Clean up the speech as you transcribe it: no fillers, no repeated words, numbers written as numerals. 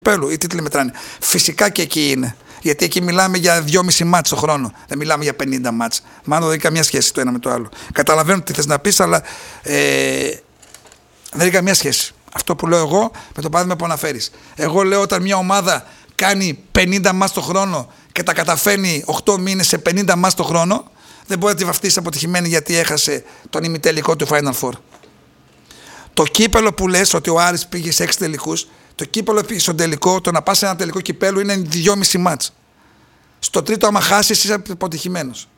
κυπέλου. Οι τίτλοι μετράνε. Φυσικά και εκεί είναι. Γιατί εκεί μιλάμε για 2,5 μάτς το χρόνο. Δεν μιλάμε για 50 μάτς. Μάλλον δεν έχει καμία σχέση το ένα με το άλλο. Καταλαβαίνω τι θες να πεις, αλλά δεν έχει καμία σχέση. Αυτό που λέω εγώ με το παράδειγμα που αναφέρεις. Εγώ λέω όταν μια ομάδα κάνει 50 μάτς το χρόνο και τα καταφέρνει 8 μήνες σε 50 μάτς το χρόνο, δεν μπορεί να τη βαφτίσει αποτυχημένη γιατί έχασε τον ημιτελικό του Final Four. Το κύπελο που λες ότι ο Άρης πήγε σε 6 τελικούς, το κύπελο στον τελικό, το να πας σε ένα τελικό κυπέλου είναι 2,5 μάτς. Στο τρίτο, άμα χάσεις, είσαι αποτυχημένος.